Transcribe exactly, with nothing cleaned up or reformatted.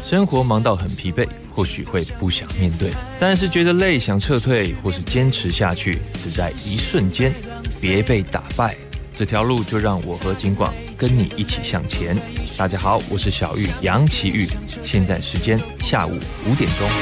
生活忙到很疲惫，或许会不想面对，但是觉得累想撤退，或是坚持下去，只在一瞬间，别被打败。这条路就让我和景广跟你一起向前。大家好，我是小玉杨奇玉，现在时间下午五点钟。